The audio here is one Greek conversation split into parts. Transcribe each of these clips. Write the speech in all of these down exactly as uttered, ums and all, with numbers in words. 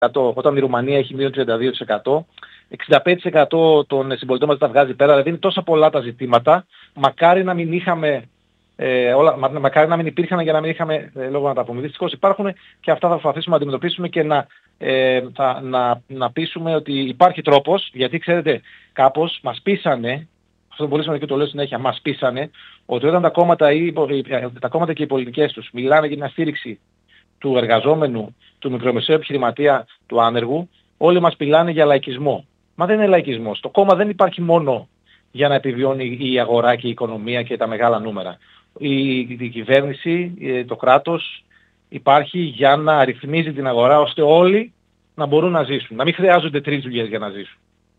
όταν η Ρουμανία έχει μείον τριάντα δύο τοις εκατό. εξήντα πέντε τοις εκατό των συμπολιτών μας τα βγάζει πέρα, δηλαδή είναι τόσο πολλά τα ζητήματα. Μακάρι να μην είχαμε, ε, όλα, μα, μακάρι να μην υπήρχαν για να μην είχαμε ε, λόγω να τα πούμε. Δυστυχώς υπάρχουν και αυτά θα προσπαθήσουμε να αντιμετωπίσουμε και να, ε, θα, να, να πείσουμε ότι υπάρχει τρόπος, γιατί ξέρετε κάπως μας πείσανε, αυτό είναι πολύ σημαντικό και το λέω συνέχεια, μας πείσανε ότι όταν τα κόμματα, ή, τα κόμματα και οι πολιτικές τους μιλάνε για μια στήριξη του εργαζόμενου, του μικρομεσαίου επιχειρηματία, του άνεργου, όλοι μας μιλάνε για λαϊκισμό. Μα δεν είναι λαϊκισμός. Το κόμμα δεν υπάρχει μόνο για να επιβιώνει η αγορά και η οικονομία και τα μεγάλα νούμερα. Η, η κυβέρνηση, το κράτος υπάρχει για να ρυθμίζει την αγορά ώστε όλοι να μπορούν να ζήσουν. Να μην χρειάζονται τρεις δουλειές για να ζήσουν.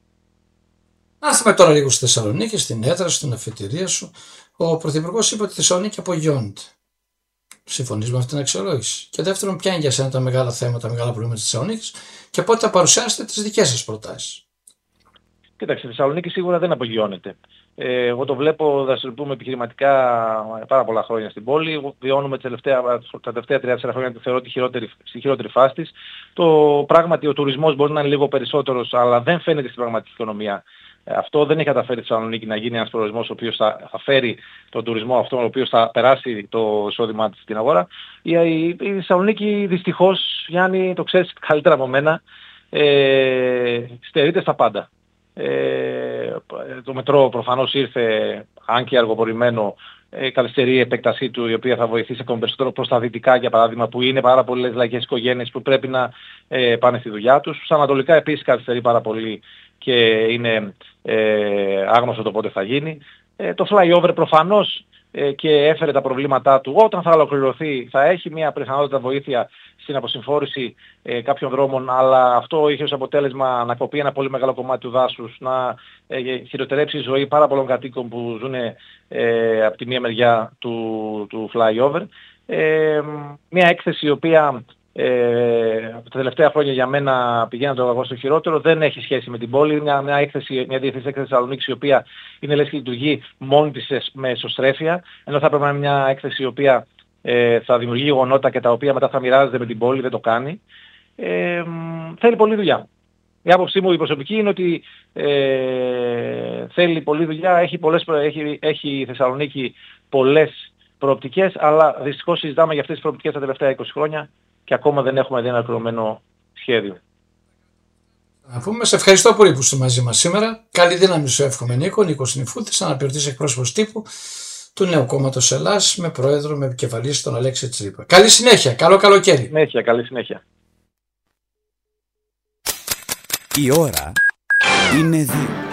Να έρθουμε τώρα λίγο στη Θεσσαλονίκη, στην έδρα, στην αφετηρία σου. Ο Πρωθυπουργός είπε ότι η Θεσσαλονίκη απογειώνεται. Συμφωνείς με αυτήν την αξιολόγηση? Και δεύτερον, ποια είναι για σένα τα μεγάλα θέματα, τα μεγάλα προβλήματα της Θεσσαλονίκης και πότε θα παρουσιάσετε τις δικές σας προτάσεις? Κοίταξε, η Θεσσαλονίκη σίγουρα δεν απογειώνεται. Ε, εγώ το βλέπω, δραστηριοποιούμε επιχειρηματικά πάρα πολλά χρόνια στην πόλη. Βιώνουμε τα τελευταία, τα τελευταία τρία τέσσερα χρόνια, θεωρώ τη χειρότερη, στη χειρότερη φάση της. Το πράγματι ο τουρισμός μπορεί να είναι λίγο περισσότερος, αλλά δεν φαίνεται στην πραγματική οικονομία. Αυτό δεν έχει καταφέρει η Θεσσαλονίκη να γίνει ένας προορισμός ο οποίος θα, θα φέρει τον τουρισμό αυτό, ο οποίος θα περάσει το εισόδημά της στην αγορά. Η, η, η Θεσσαλονίκη δυστυχώς, Γιάννη, το ξέρεις καλύτερα από μένα, ε, στερείται στα πάντα. Ε, το μετρό προφανώς ήρθε, αν και αργοπορημένο, ε, καθυστερεί η επέκτασή του, η οποία θα βοηθήσει ακόμα περισσότερο προς τα δυτικά, για παράδειγμα, που είναι πάρα πολλές λαϊκές οικογένειες που πρέπει να ε, πάνε στη δουλειά τους. Στα ανατολικά επίσης καθυστερεί πάρα πολύ και είναι ε, άγνωστο το πότε θα γίνει. Ε, το flyover προφανώς ε, και έφερε τα προβλήματά του. Όταν θα ολοκληρωθεί θα έχει μια πιθανότητα βοήθεια στην αποσυμφόρηση ε, κάποιων δρόμων, αλλά αυτό είχε ως αποτέλεσμα να κοπεί ένα πολύ μεγάλο κομμάτι του δάσους, να ε, χειροτερέψει η ζωή πάρα πολλών κατοίκων που ζουν ε, από τη μία μεριά του, του flyover. Ε, μια έκθεση η οποία ε, τα τελευταία χρόνια για μένα πηγαίνει το κακό στο χειρότερο, δεν έχει σχέση με την πόλη. Μια, μια, έκθεση, μια διεθνής έκθεση Θεσσαλονίκης η οποία είναι λες και λειτουργεί μόνη της με εσωστρέφεια, ενώ θα πρέπει να είναι μια έκθεση η οποία ε, θα δημιουργεί γεγονότα και τα οποία μετά θα μοιράζεται με την πόλη, δεν το κάνει. Ε, θέλει πολλή δουλειά. Η άποψή μου η προσωπική είναι ότι ε, θέλει πολλή δουλειά, έχει, πολλές, έχει, έχει η Θεσσαλονίκη πολλές προοπτικές, αλλά δυστυχώς συζητάμε για αυτές τις προοπτικές τα τελευταία είκοσι χρόνια και ακόμα δεν έχουμε δει ένα ολοκληρωμένο σχέδιο. Να πούμε, σε ευχαριστώ πολύ που είστε μαζί μας σήμερα. Καλή δύναμη σου εύχομαι, Νίκο. Νίκος Νιφούτης, αναπληρωτής εκπρόσωπος τύπου του Νέου Κόμματος Ελλάς, με πρόεδρο, με επικεφαλής τον Αλέξη Τσίπρα. Καλή συνέχεια, καλό καλοκαίρι. Συνέχεια, καλή συνέχεια. Η ώρα είναι δύο.